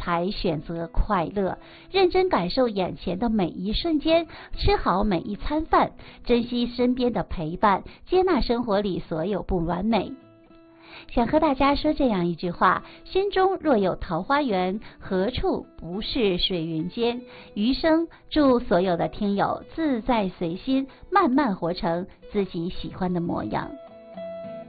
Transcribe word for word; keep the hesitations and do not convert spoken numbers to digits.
还选择快乐，认真感受眼前的每一瞬间，吃好每一餐饭，珍惜身边的陪伴，接纳生活里所有不完美。想和大家说这样一句话：心中若有桃花源，何处不是水云间？余生祝所有的听友自在随心，慢慢活成自己喜欢的模样。